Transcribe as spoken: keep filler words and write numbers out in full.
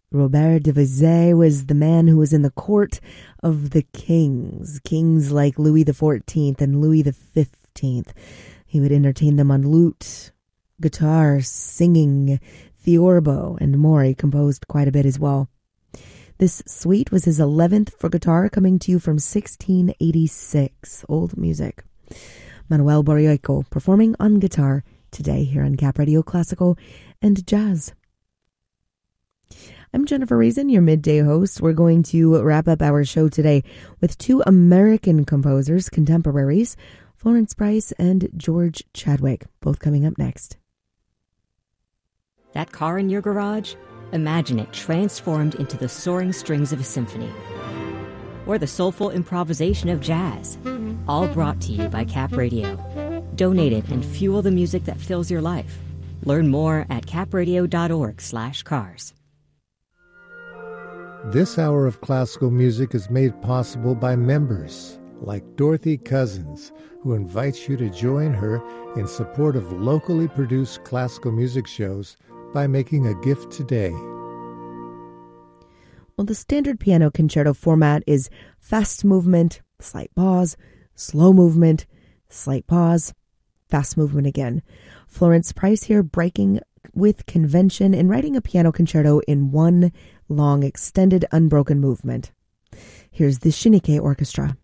Robert de Vezy was the man who was in the court of the kings, kings like Louis the fourteenth and Louis the fifteenth. He would entertain them on lute, guitar, singing, theorbo, and more. He composed quite a bit as well. This suite was his eleventh for guitar, coming to you from sixteen eighty-six. Old music. Manuel Borrico performing on guitar today here on Cap Radio Classical and Jazz. I'm Jennifer Reason, your midday host. We're going to wrap up our show today with two American composers, contemporaries, Florence Price and George Chadwick, both coming up next. That car in your garage? Imagine it transformed into the soaring strings of a symphony. Or the soulful improvisation of jazz. All brought to you by Cap Radio. Donate it and fuel the music that fills your life. Learn more at capradio.org slash cars. This hour of classical music is made possible by members like Dorothy Cousins, who invites you to join her in support of locally produced classical music shows by making a gift today. Well, the standard piano concerto format is fast movement, slight pause, slow movement, slight pause, fast movement again. Florence Price here breaking with convention and writing a piano concerto in one long, extended, unbroken movement. Here's the Shinike Orchestra.